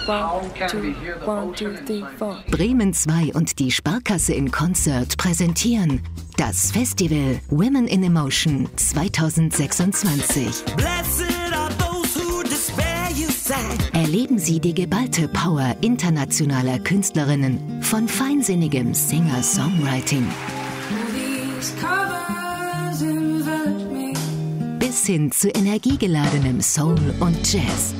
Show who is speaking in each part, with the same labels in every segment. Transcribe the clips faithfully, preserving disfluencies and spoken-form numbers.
Speaker 1: Bremen zwei und die Sparkasse in Concert präsentieren das Festival Women in Emotion zweitausendsechsundzwanzig. Erleben Sie die geballte Power internationaler Künstlerinnen von feinsinnigem Singer-Songwriting bis hin zu energiegeladenem Soul und Jazz.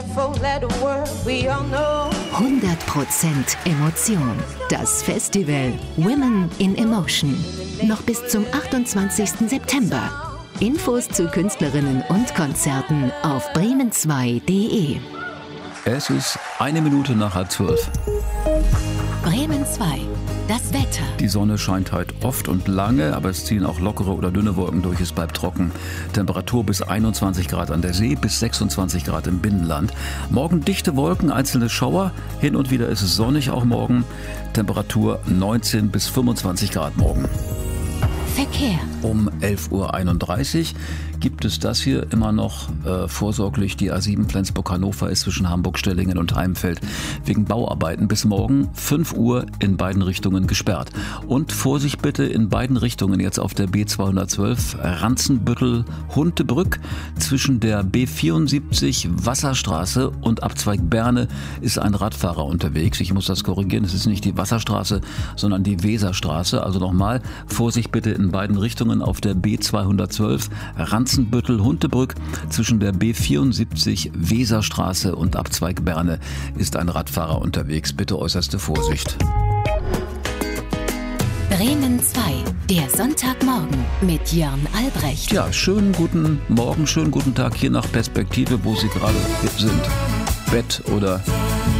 Speaker 1: hundert Prozent Emotion. Das Festival Women in Emotion. Noch bis zum achtundzwanzigsten September. Infos zu Künstlerinnen und Konzerten auf bremen zwei punkt de.
Speaker 2: Es ist eine Minute nach halb zwölf.
Speaker 1: Bremen zwei. Das Wetter.
Speaker 2: Die Sonne scheint heute oft und lange, aber es ziehen auch lockere oder dünne Wolken durch, es bleibt trocken. Temperatur bis einundzwanzig Grad an der See, bis sechsundzwanzig Grad im Binnenland. Morgen dichte Wolken, einzelne Schauer, hin und wieder ist es sonnig auch morgen. Temperatur neunzehn bis fünfundzwanzig Grad morgen.
Speaker 1: Verkehr.
Speaker 2: Um elf Uhr einunddreißig gibt es das hier immer noch äh, vorsorglich. Die A sieben Flensburg-Hannover ist zwischen Hamburg-Stellingen und Heimfeld wegen Bauarbeiten bis morgen fünf Uhr in beiden Richtungen gesperrt. Und Vorsicht bitte in beiden Richtungen jetzt auf der B zweihundertzwölf Ranzenbüttel-Huntebrück. Zwischen der B vierundsiebzig Wasserstraße und Abzweig Berne ist ein Radfahrer unterwegs. Ich muss das korrigieren, es ist nicht die Wasserstraße, sondern die Weserstraße. Also nochmal, Vorsicht bitte in beiden Richtungen auf der B zweihundertzwölf Ranzenbüttel-Huntebrück. Zwischen der B vierundsiebzig Weserstraße und Abzweig Berne ist ein Radfahrer unterwegs. Bitte äußerste Vorsicht.
Speaker 1: Bremen zwei, der Sonntagmorgen mit Jörn Albrecht.
Speaker 2: Ja, schönen guten Morgen, schönen guten Tag, je nach Perspektive, wo Sie gerade sind. Bett oder